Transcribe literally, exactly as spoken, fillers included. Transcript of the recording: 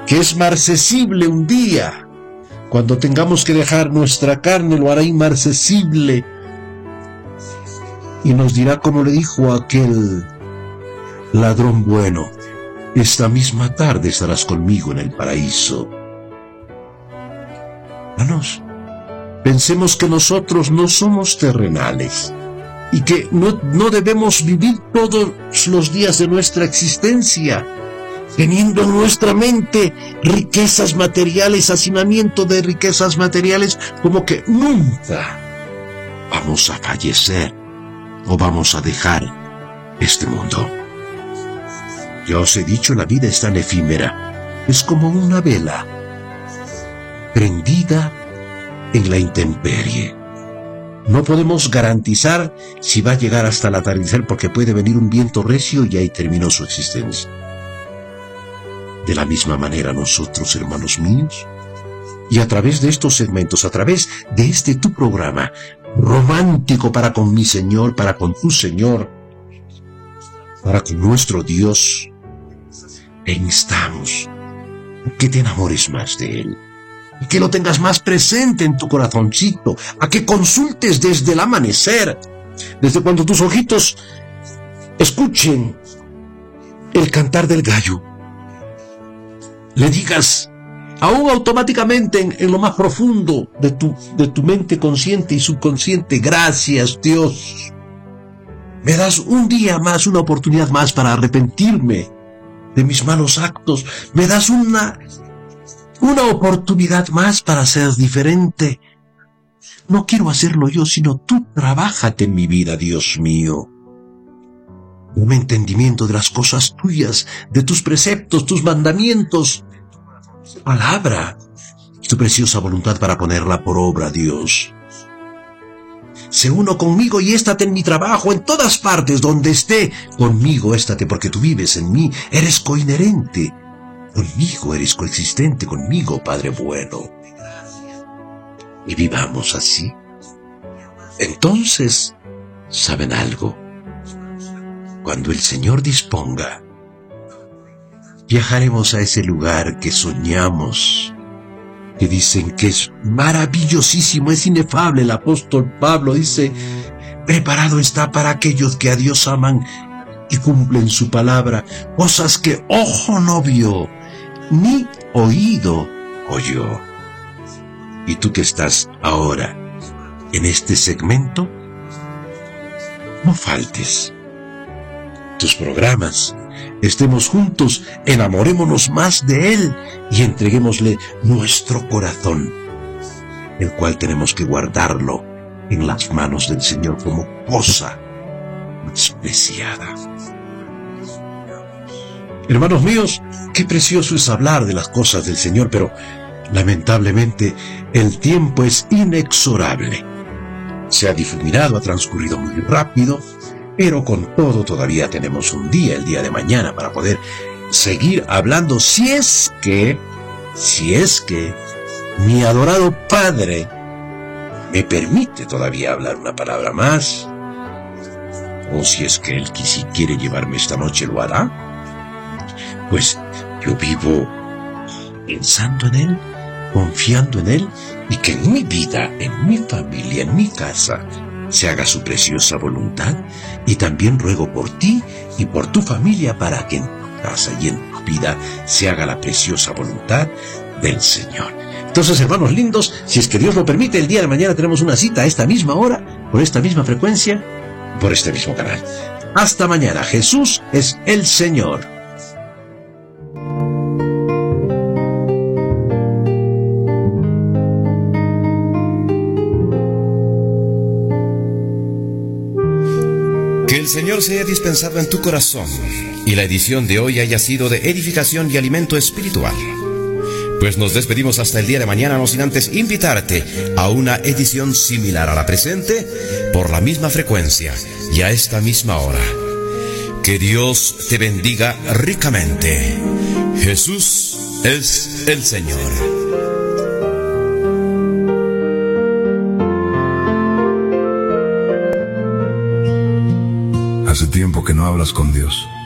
que es marcesible un día. Cuando tengamos que dejar nuestra carne, lo hará inmarcesible. Y nos dirá como le dijo a aquel ladrón bueno: esta misma tarde estarás conmigo en el paraíso. Hermanos, pensemos que nosotros no somos terrenales y que no, no debemos vivir todos los días de nuestra existencia teniendo en nuestra mente riquezas materiales, hacinamiento de riquezas materiales, como que nunca vamos a fallecer o vamos a dejar este mundo. Ya os he dicho, la vida es tan efímera, es como una vela prendida en la intemperie. No podemos garantizar si va a llegar hasta el atardecer, porque puede venir un viento recio y ahí terminó su existencia. De la misma manera nosotros, hermanos míos, y a través de estos segmentos, a través de este tu programa romántico para con mi Señor, para con tu Señor, para con nuestro Dios, te instamos a que te enamores más de Él, y que lo tengas más presente en tu corazoncito, a que consultes desde el amanecer, desde cuando tus ojitos escuchen el cantar del gallo, le digas, aún automáticamente en, en lo más profundo de tu, de tu mente consciente y subconsciente: gracias, Dios, me das un día más, una oportunidad más para arrepentirme de mis malos actos, me das una, una oportunidad más para ser diferente. No quiero hacerlo yo, sino tú trabájate en mi vida, Dios mío. Un entendimiento de las cosas tuyas, de tus preceptos, tus mandamientos, tu palabra, tu preciosa voluntad para ponerla por obra, Dios. Sé uno conmigo y éstate en mi trabajo, en todas partes donde esté. Conmigo éstate, porque tú vives en mí, eres coinherente. Conmigo eres coexistente, conmigo, Padre bueno. Y vivamos así. Entonces, ¿saben algo? Cuando el Señor disponga, viajaremos a ese lugar que soñamos, que dicen que es maravillosísimo, es inefable. El apóstol Pablo dice: preparado está para aquellos que a Dios aman y cumplen su palabra, cosas que ojo no vio, ni oído oyó. Y tú que estás ahora en este segmento, no faltes tus programas, estemos juntos, enamorémonos más de Él y entreguémosle nuestro corazón, el cual tenemos que guardarlo en las manos del Señor como cosa más preciada. Hermanos míos, qué precioso es hablar de las cosas del Señor, pero lamentablemente el tiempo es inexorable. Se ha difuminado, ha transcurrido muy rápido, pero con todo todavía tenemos un día, el día de mañana, para poder seguir hablando, si es que, si es que mi adorado Padre me permite todavía hablar una palabra más, o si es que Él si quiere llevarme esta noche lo hará. Pues yo vivo pensando en Él, confiando en Él, y que en mi vida, en mi familia, en mi casa, se haga su preciosa voluntad. Y también ruego por ti y por tu familia, para que en tu casa y en tu vida se haga la preciosa voluntad del Señor. Entonces, hermanos lindos, si es que Dios lo permite, el día de mañana tenemos una cita a esta misma hora, por esta misma frecuencia, por este mismo canal. Hasta mañana. Jesús es el Señor. Que el Señor se haya dispensado en tu corazón y la edición de hoy haya sido de edificación y alimento espiritual. Pues nos despedimos hasta el día de mañana, no sin antes invitarte a una edición similar a la presente, por la misma frecuencia y a esta misma hora. Que Dios te bendiga ricamente. Jesús es el Señor. Hace tiempo que no hablas con Dios.